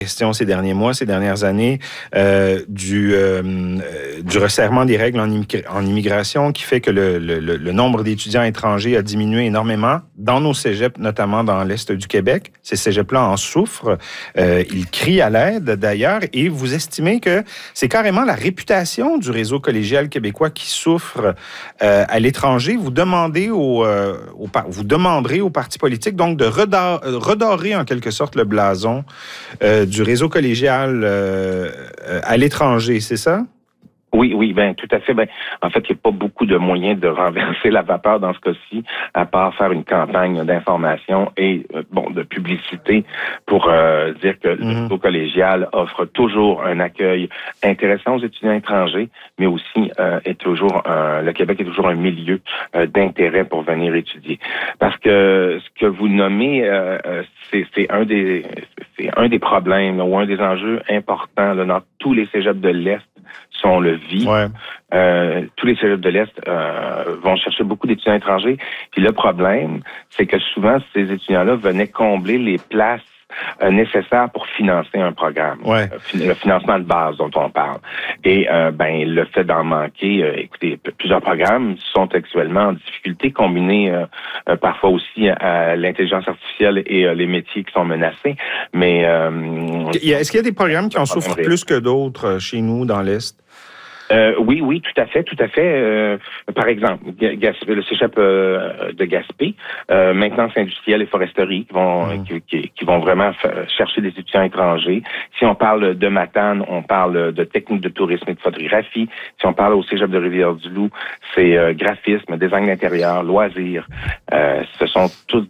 question ces derniers mois, ces dernières années, du resserrement des règles en immigration qui fait que le nombre d'étudiants étrangers a diminué énormément dans nos cégeps, notamment dans l'Est du Québec. Ces cégeps-là en souffrent. Ils crient à l'aide, d'ailleurs, et vous estimez que c'est carrément la réputation du réseau collégial québécois qui souffre à l'étranger. Vous demanderez aux partis politiques, donc, de redorer en quelque sorte le blason du réseau collégial à l'étranger, c'est ça? Oui, ben tout à fait. Ben, en fait, il n'y a pas beaucoup de moyens de renverser la vapeur dans ce cas-ci, à part faire une campagne d'information et de publicité pour dire que le réseau collégial offre toujours un accueil intéressant aux étudiants étrangers, mais aussi le Québec est toujours un milieu d'intérêt pour venir étudier. Parce que ce que vous nommez, c'est un des problèmes ou un des enjeux importants là, dans tous les cégeps de l'Est. Si on le vit, tous les cégeps de l'Est vont chercher beaucoup d'étudiants étrangers. Puis le problème, c'est que souvent, ces étudiants-là venaient combler les places nécessaires pour financer un programme. Le financement de base dont on parle. Et le fait d'en manquer, écoutez, plusieurs programmes sont actuellement en difficulté, combinés parfois aussi à l'intelligence artificielle et les métiers qui sont menacés. Mais est-ce qu'il y a des programmes qui en souffrent plus que d'autres chez nous dans l'Est? Oui, tout à fait. Par exemple, le cégep de Gaspé, maintenance industrielle et foresterie qui vont vraiment chercher des étudiants étrangers. Si on parle de Matane, on parle de techniques de tourisme et de photographie. Si on parle au cégep de Rivière-du-Loup, c'est graphisme, design d'intérieur, loisirs. Ce sont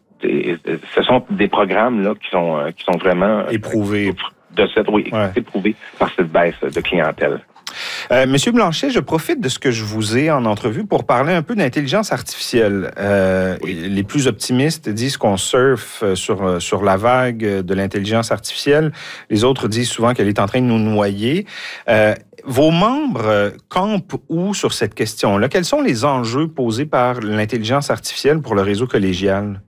des programmes là qui sont vraiment éprouvés éprouvés par cette baisse de clientèle. Monsieur Blanchet, je profite de ce que je vous ai en entrevue pour parler un peu d'intelligence artificielle. Les plus optimistes disent qu'on surfe sur la vague de l'intelligence artificielle. Les autres disent souvent qu'elle est en train de nous noyer. Vos membres campent où sur cette question-là? Quels sont les enjeux posés par l'intelligence artificielle pour le réseau collégial?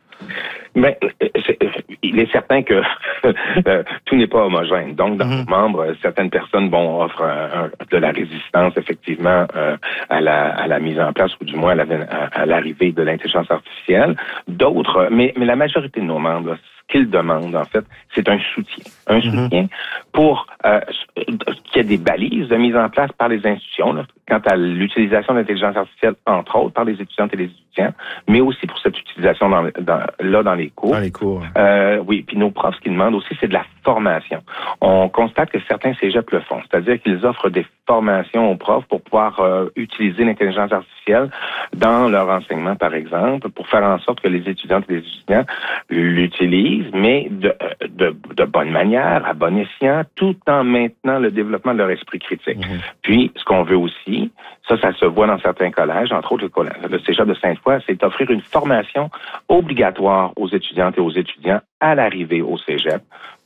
Il est certain que tout n'est pas homogène. Donc, dans nos membres, certaines personnes offrent de la résistance, effectivement, à la mise en place, ou du moins à l'arrivée de l'intelligence artificielle. D'autres, mais la majorité de nos membres, là, ce qu'ils demandent, en fait, c'est un soutien. Un soutien pour qu'il y ait des balises de mise en place par les institutions, là, quant à l'utilisation de l'intelligence artificielle, entre autres, par les étudiantes et les étudiants, mais aussi pour cette utilisation dans les cours. Dans les cours. Oui, puis nos profs, ce qu'ils demandent aussi, c'est de la formation. On constate que certains cégeps le font, c'est-à-dire qu'ils offrent des formations aux profs pour pouvoir utiliser l'intelligence artificielle dans leur enseignement, par exemple, pour faire en sorte que les étudiantes et les étudiants l'utilisent, mais de bonne manière, à bon escient, tout en maintenant le développement de leur esprit critique. Puis, ce qu'on veut aussi, ça se voit dans certains collèges, entre autres le cégep de Sainte-Foy, c'est d'offrir une formation obligatoire aux étudiantes et aux étudiants à l'arrivée au cégep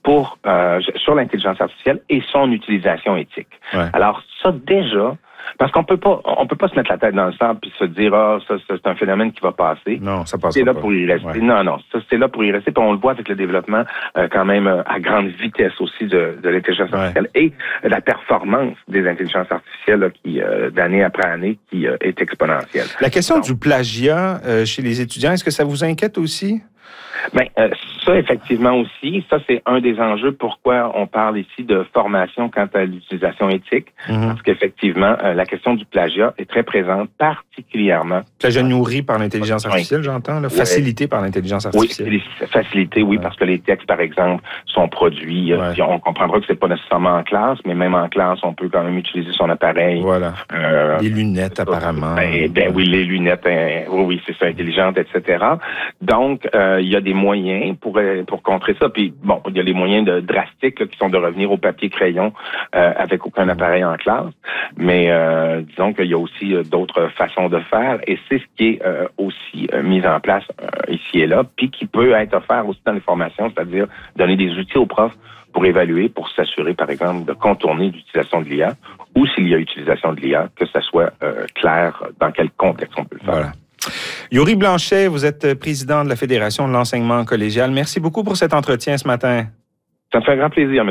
sur l'intelligence artificielle et son utilisation éthique. Alors, ça déjà, parce qu'on peut pas se mettre la tête dans le sable puis se dire ça c'est un phénomène qui va passer. Non, ça passe pas. C'est là pas. pour y rester. Non, ça c'est là pour y rester. Puis on le voit avec le développement quand même à grande vitesse aussi de l'intelligence artificielle et la performance des intelligences artificielles là, qui d'année après année qui est exponentielle. La question du plagiat chez les étudiants, est-ce que ça vous inquiète aussi? Ça, effectivement aussi, ça, c'est un des enjeux pourquoi on parle ici de formation quant à l'utilisation éthique. Parce qu'effectivement, la question du plagiat est très présente, particulièrement. Plagiat nourri par l'intelligence artificielle, j'entends, là, facilité par l'intelligence artificielle. Oui, facilité, parce que les textes, par exemple, sont produits. On comprendra que c'est pas nécessairement en classe, mais même en classe, on peut quand même utiliser son appareil. Voilà. Les lunettes, apparemment. Oui, les lunettes, c'est ça, intelligentes, etc. Donc, il y a des moyens pour contrer ça. Puis, il y a les moyens drastiques là, qui sont de revenir au papier-crayon avec aucun appareil en classe. Mais disons qu'il y a aussi d'autres façons de faire. Et c'est ce qui est aussi mis en place ici et là, puis qui peut être offert aussi dans les formations, c'est-à-dire donner des outils aux profs pour évaluer, pour s'assurer, par exemple, de contourner l'utilisation de l'IA, ou s'il y a utilisation de l'IA, que ça soit clair dans quel contexte on peut le faire. Voilà. Yuri Blanchet, vous êtes président de la Fédération de l'enseignement collégial. Merci beaucoup pour cet entretien ce matin. Ça me fait un grand plaisir, M.